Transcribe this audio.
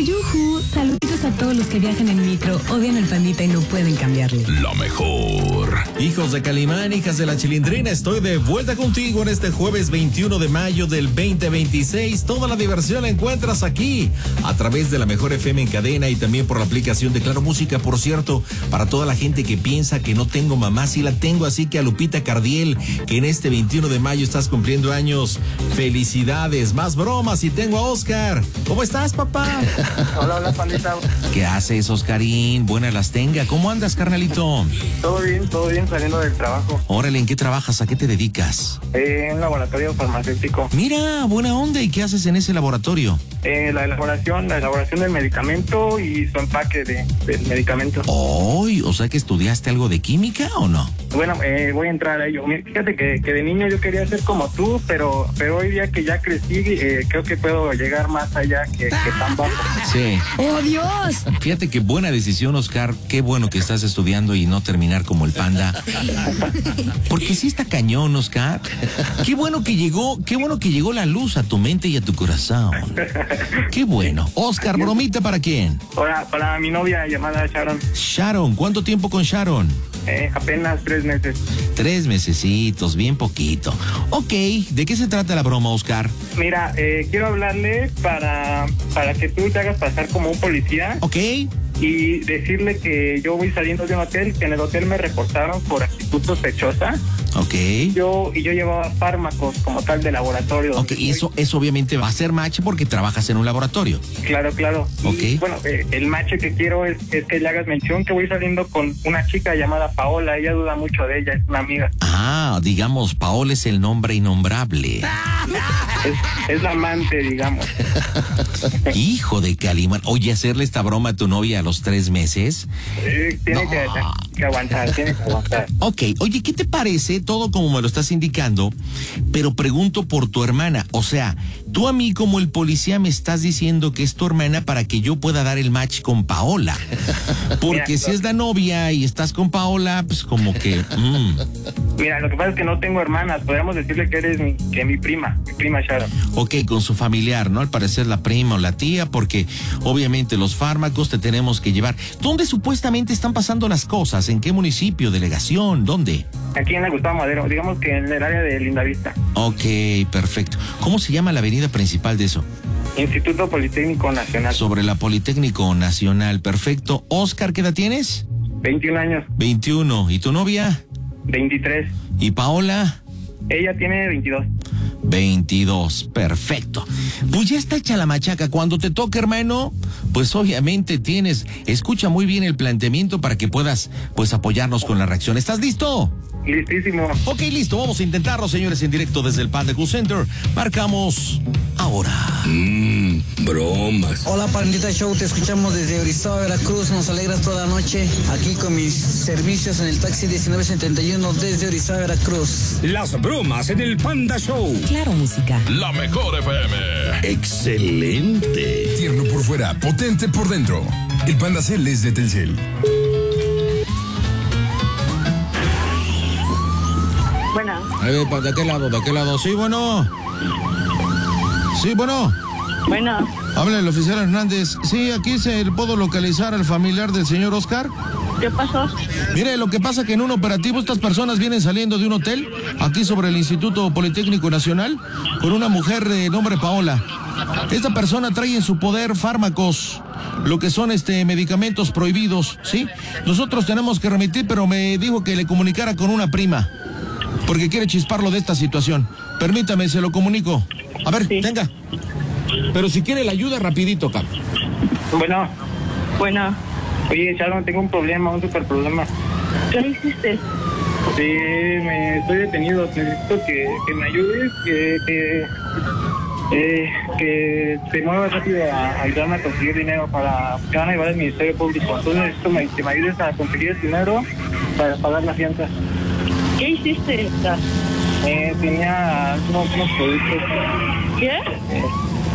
Yujú, saluditos a todos los que viajan en micro, odian el pandita y no pueden cambiarle. La mejor. Hijos de Calimán, hijas de la Chilindrina, estoy de vuelta contigo en este jueves 21 de mayo del 2026. Toda la diversión la encuentras aquí, a través de la mejor FM en cadena y también por la aplicación de Claro Música. Por cierto, para toda la gente que piensa que no tengo mamá, sí la tengo, así que a Lupita Cardiel, que en este 21 de mayo estás cumpliendo años, felicidades. Más bromas y tengo a Oscar. ¿Cómo estás, papá? Hola, pandita. ¿Qué haces, Oscarín? Buenas las tenga. ¿Cómo andas, carnalito? Todo bien, saliendo del trabajo. Órale, ¿en qué trabajas? ¿A qué te dedicas? En un laboratorio farmacéutico. Mira, buena onda. ¿Y qué haces en ese laboratorio? La elaboración del medicamento y su empaque del medicamento. ¡Ay! O sea que estudiaste algo de química o no? Bueno, voy a entrar a ello. Fíjate que de niño yo quería ser como tú, pero hoy día que ya crecí, creo que puedo llegar más allá que tan bajo. Sí. ¡Oh, Dios! Fíjate qué buena decisión, Oscar. Qué bueno que estás estudiando y no terminar como el panda. Porque sí está cañón, Oscar. Qué bueno que llegó la luz a tu mente y a tu corazón. Qué bueno. Oscar, bromita, ¿para quién? Para mi novia llamada Sharon. Sharon, ¿cuánto tiempo con Sharon? Apenas 3 meses. 3 mesecitos, bien poquito. Ok, ¿de qué se trata la broma, Oscar? Mira, quiero hablarle para que tú te hagas pasar como un policía. Ok. Y decirle que yo voy saliendo de un hotel, que en el hotel me reportaron por actitud sospechosa. Ok. Yo llevaba fármacos como tal de laboratorio. Ok, y eso obviamente va a ser match porque trabajas en un laboratorio. Claro. Ok. Y, bueno, el match que quiero es que le hagas mención que voy saliendo con una chica llamada Paola. Ella duda mucho de ella, es una amiga. Ah, digamos, Paola es el nombre innombrable. Es la amante, digamos. Hijo de Calimán. Oye, hacerle esta broma a tu novia a los 3 meses. Tiene que aguantar. Ok, oye, ¿qué te parece? Todo como me lo estás indicando, pero pregunto por tu hermana. O sea, tú a mí como el policía me estás diciendo que es tu hermana para que yo pueda dar el match con Paola. Porque mira, si es la novia y estás con Paola, pues como que... Mira, lo que pasa es que no tengo hermanas. Podríamos decirle que eres mi prima Sharon. Ok, con su familiar, ¿no? Al parecer la prima o la tía, porque obviamente los fármacos te tenemos que llevar. ¿Dónde supuestamente están pasando las cosas? ¿En qué municipio? ¿Delegación? ¿Dónde? Aquí en la Gustavo Madero, digamos que en el área de Lindavista. Ok, perfecto. ¿Cómo se llama la avenida principal de eso? Instituto Politécnico Nacional. Sobre la Politécnico Nacional, perfecto. Oscar, ¿qué edad tienes? 21 años. 21. ¿Y tu novia? 23. ¿Y Paola? Ella tiene 22. 22, perfecto. Pues ya está hecha la machaca. Cuando te toque, hermano, pues obviamente escucha muy bien el planteamiento para que puedas, pues, apoyarnos con la reacción. ¿Estás listo? Listísimo. Ok, listo, vamos a intentarlo, señores, en directo desde el Panda Cool Center. Marcamos ahora. Bromas. Hola, Pandita Show, te escuchamos desde Orizaba, Veracruz. Nos alegras toda la noche aquí con mis servicios en el taxi 1971 desde Orizaba, Veracruz. Las bromas en el Panda Show. Claro Música. La mejor FM. Excelente. Tierno por fuera, potente por dentro. El Panda Cel es de Telcel. Bueno. ¿De qué lado? ¿De qué lado? Sí, bueno. Sí, bueno. Bueno. Habla el oficial Hernández. Sí, aquí puedo localizar al familiar del señor Oscar. ¿Qué pasó? Mire, lo que pasa que en un operativo estas personas vienen saliendo de un hotel aquí sobre el Instituto Politécnico Nacional con una mujer de nombre Paola. Esta persona trae en su poder fármacos, lo que son medicamentos prohibidos, ¿sí? Nosotros tenemos que remitir, pero me dijo que le comunicara con una prima, porque quiere chisparlo de esta situación. Permítame, se lo comunico. A ver, sí. Venga. Pero si quiere la ayuda, rapidito, cabrón. Bueno. Oye, Sharon, tengo un problema, un super problema. ¿Qué hiciste? Sí, estoy detenido. Necesito que me ayudes, que te muevas rápido a ayudarme a conseguir dinero que van a llevar al Ministerio Público. Entonces necesito que me ayudes a conseguir el dinero para pagar la fianza. ¿Qué hiciste? Tenía unos productos. ¿Qué?